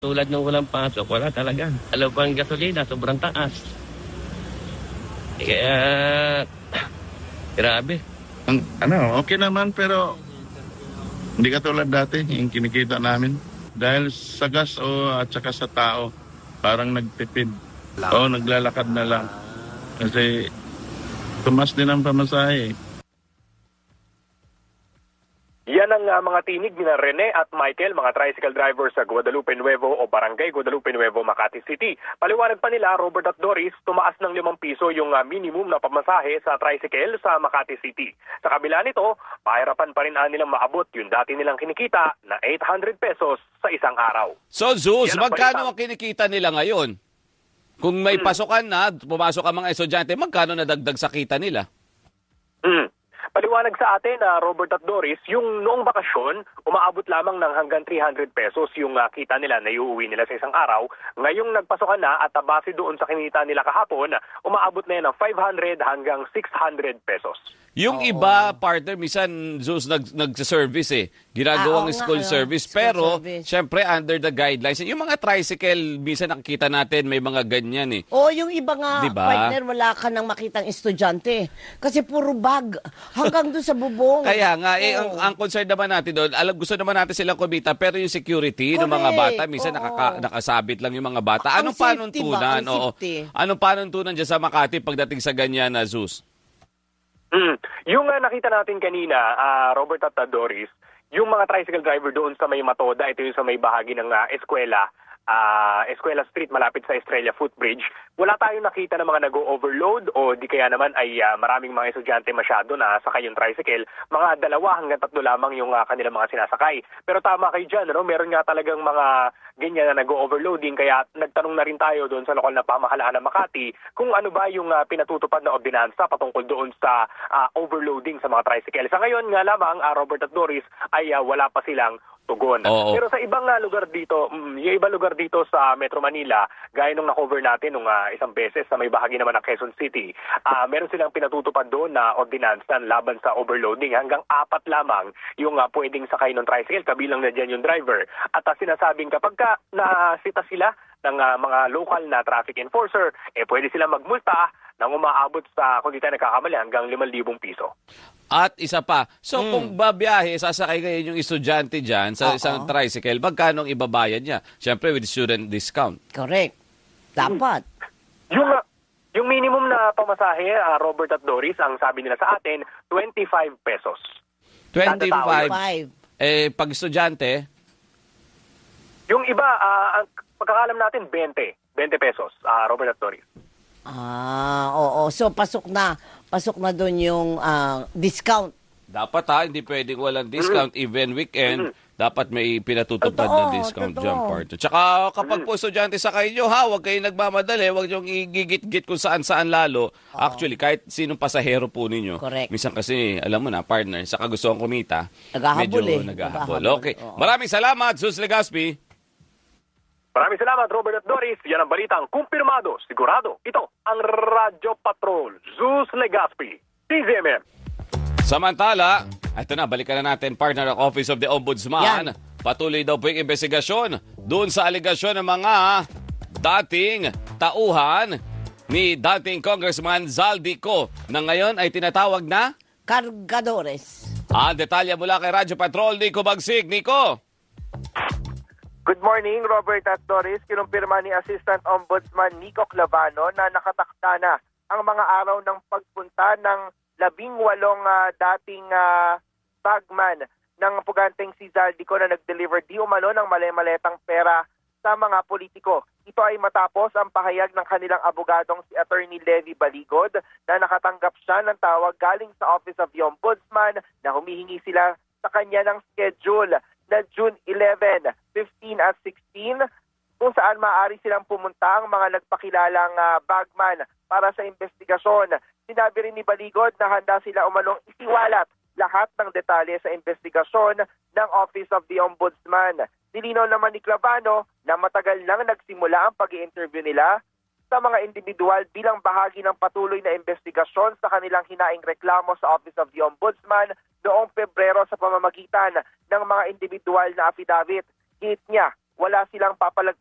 Tulad nung walang pasok, wala talaga. Alam pang gasolina, sobrang taas. Kaya, grabe. Okay naman pero hindi katulad dati yung kinikita namin. Dahil sa gas at saka sa tao, parang nagtipid. Naglalakad na lang. Kasi tumas din ang pamasahe. Yan ang mga tinig ni Rene at Michael, mga tricycle drivers sa Guadalupe Nuevo o Barangay Guadalupe Nuevo, Makati City. Paliwanag pa nila, Robert at Doris, tumaas ng 5 piso yung minimum na pamasahe sa tricycle sa Makati City. Sa kabila nito, pahirapan pa rin nilang maabot yung dati nilang kinikita na 800 pesos sa isang araw. So Zeus, magkano ang kinikita nila ngayon? Kung may pasukan na, pumasok ang mga estudyante, magkano nadagdag sa kita nila? Paliwanag sa atin, Robert at Doris, yung noong bakasyon, umaabot lamang ng hanggang 300 pesos yung kita nila na iuwi nila sa isang araw. Ngayong nagpasokan na at base doon sa kinita nila kahapon, umaabot na yan ng 500 hanggang 600 pesos. Yung iba, partner, minsan, Zeus, nag-service eh. Ginagawang school service. Pero, syempre, under the guidelines. Yung mga tricycle, minsan nakikita natin, may mga ganyan eh. Yung iba nga, diba? Partner, wala ka nang makitang estudyante. Kasi puro bag. Hanggang doon sa bubong. Kaya nga, ang concern naman natin doon, gusto naman natin silang kumita, pero yung security ng mga bata, minsan nakasabit lang yung mga bata. Anong panuntunan? Anong panuntunan dyan sa Makati pagdating sa ganyan na Zeus? Yung nakita natin kanina, Robert at Doris, yung mga tricycle driver doon sa may Matoda, ito yung sa may bahagi ng Eskwela Street malapit sa Estrella Footbridge, wala tayong nakita ng mga nag-overload o di kaya naman ay maraming mga estudyante masyado na sakay yung tricycle. Mga 2 hanggang 3 lamang yung kanilang mga sinasakay. Pero tama kayo dyan, meron nga talagang mga ganyan na nag-overloading, kaya nagtanong na rin tayo doon sa lokal na pamahalaan ng Makati kung ano ba yung pinatutupad na ordinansa patungkol doon sa overloading sa mga tricycle. Sa ngayon nga lamang, Robert at Doris, ay wala pa silang tugon. Pero sa ibang lugar dito, yung ibang lugar dito sa Metro Manila, gaya nung na-cover natin nung isang beses sa may bahagi naman ng Quezon City, meron silang pinatutupad doon na ordinansa laban sa overloading. Hanggang 4 lamang yung pwedeng sakay ng tricycle, kabilang na dyan yung driver. At sinasabing kapag nasita sila ng mga local na traffic enforcer, pwede sila magmulta nang umaabot sa, kung di tayo nagkakamali, hanggang 5,000 piso. At isa pa, so kung babiyahe, sasakay ngayon yung estudyante dyan sa isang tricycle, magkano ang ibabayad niya? Siyempre with student discount. Correct. Dapat. Yung minimum na pamasahe, Robert at Doris, ang sabi nila sa atin, 25 pesos. 25? Pag estudyante? Yung iba, ang pagkakalam natin, 20 pesos, Robert at Doris. Oo. So, pasok na doon yung discount. Dapat hindi pwedeng walang discount. Even weekend, dapat may pinatutupad na discount dyan, partner. Tsaka kapag po estudyante sa kayo, huwag kayong nagmamadali, huwag niyong igigit-git kung saan-saan lalo. Actually, kahit sinong pasahero po ninyo. Correct. Minsan kasi, alam mo na, partner, sa kagustuhan kumita, naghahabol naghahabol. Okay. Maraming salamat, Zeus Legaspi. Maraming salamat, Robert at Doris. Yan ang balitang kumpirmado, sigurado. Ito ang Radyo Patrol, Zeus Legaspi, TZMM. Samantala, ito na, balikan na natin, partner ng Office of the Ombudsman. Yan. Patuloy daw po yung investigasyon doon sa aligasyon ng mga dating tauhan ni dating Congressman Zaldico na ngayon ay tinatawag na Cargadores. Detalye mula kay Radyo Patrol, Nico Bagsig. Nico! Good morning, Robert at Doris. Kinumpirma ni Assistant Ombudsman Nico Clavano na nakatakda na ang mga araw ng pagpunta ng 18 dating bagman ng puganteng si Zaldico na nag-deliver di umano ng mali-maletang pera sa mga politiko. Ito ay matapos ang pahayag ng kanilang abogadong si Attorney Levi Baligod na nakatanggap siya ng tawag galing sa Office of the Ombudsman na humihingi sila sa kanya ng schedule na June 11, 15 at 16 kung saan maaari silang pumunta ang mga nagpakilalang bagman para sa investigasyon. Sinabi rin ni Baligod na handa sila umanong isiwalat lahat ng detalye sa investigasyon ng Office of the Ombudsman. Nilinaw naman ni Clavano na matagal nang nagsimula ang pag-i-interview nila sa mga individual bilang bahagi ng patuloy na investigasyon sa kanilang hinaing reklamo sa Office of the Ombudsman noong Pebrero sa pamamagitan ng mga individual na affidavit. Hit niya, wala silang papalag